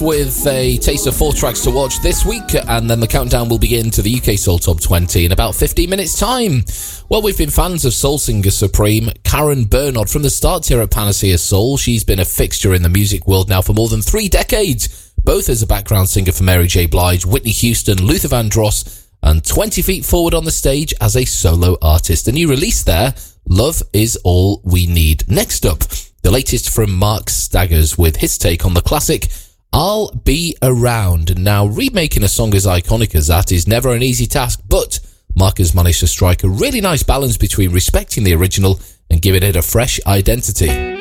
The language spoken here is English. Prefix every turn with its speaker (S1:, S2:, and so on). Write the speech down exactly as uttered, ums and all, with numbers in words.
S1: off with a taste of four tracks to watch this week, and then the countdown will begin to the U K Soul Top twenty in about fifteen minutes' time. Well, we've been fans of soul singer supreme Karen Bernard from the start here at Panacea Soul. She's been a fixture in the music world now for more than three decades, both as a background singer for Mary J. Blige, Whitney Houston, Luther Vandross, and twenty feet forward on the stage as a solo artist. The new release there, Love Is All We Need. Next up, the latest from Mark Staggers with his take on the classic I'll Be Around. Now, remaking a song as iconic as that is never an easy task, but Mark has managed to strike a really nice balance between respecting the original and giving it a fresh identity.